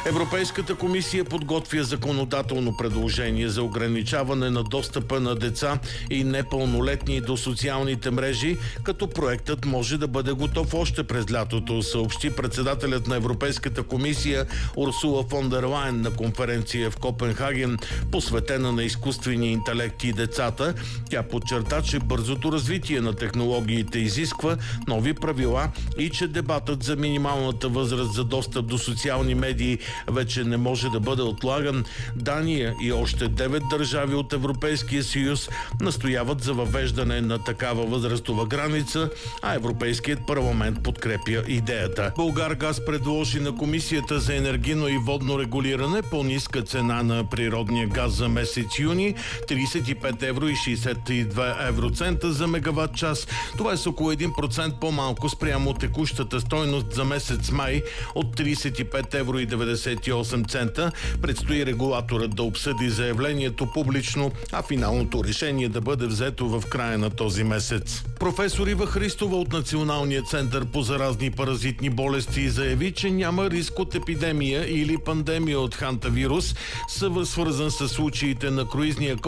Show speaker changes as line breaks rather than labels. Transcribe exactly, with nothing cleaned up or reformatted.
Европейската комисия подготвя законодателно предложение за ограничаване на достъпа на деца и непълнолетни до социалните мрежи, като проектът може да бъде готов още през лятото, съобщи председателят на Европейската комисия Урсула фон дер Лайен на конференция в Копенхаген, посветена на изкуствения интелект и децата. Тя подчерта, че бързото развитие на технологиите изисква нови правила и че дебатът за минималната възраст за достъп до социални медии вече не може да бъде отлаган. Дания и още девет държави от Европейския съюз настояват за въвеждане на такава възрастова граница, а Европейският парламент подкрепя идеята. Булгаргаз предложи на Комисията за енергийно и водно регулиране по-ниска цена на природния газ за месец юни – тридесет и пет евро и шейсет и две евроцента за мегаватт час. Това е с около един процент по-малко спрямо текущата стойност за месец май от тридесет и пет евро и деветдесет и осем цента. Предстои регулаторът да обсъди заявлението публично, а финалното решение да бъде взето в края на този месец. Професор Ива Христова от Националния център по заразни паразитни болести заяви, че няма риск от епидемия или пандемия от хантавирус, свързан с случаите на круизния